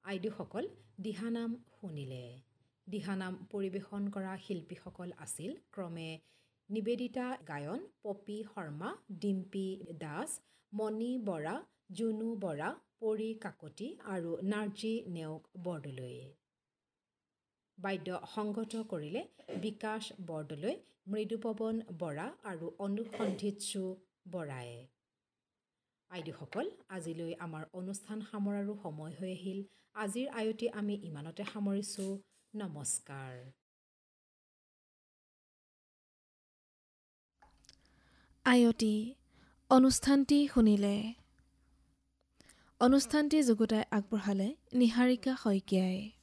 আইদেউসকল দিহানাম শুনিলে। দিহানাম পৰিৱেশন কৰা শিল্পীসকল আছিল ক্ৰমে নিবেদিতা গায়ন, পপী শৰ্মা, ডিম্পী দাস, মণি বৰা, জুনু বৰা, পৰী কাকতি আৰু নাৰ্জী নেওগ বৰদলৈ। বাদ্য সংগত কৰিলে বিকাশ বৰদলৈ, মৃদুপৱন বৰা আৰু অনুসন্ধিৎসু বৰাই। আইদেউসকল, আজিলৈ আমাৰ অনুষ্ঠান সামৰাৰো সময় হৈ আহিল। আজিৰ আয়তি আমি ইমানতে সামৰিছোঁ। নমস্কাৰ। আয়তি অনুষ্ঠানটি শুনিলে। অনুষ্ঠানটি যুগুতাই আগবঢ়ালে নিহাৰিকা শইকীয়াই।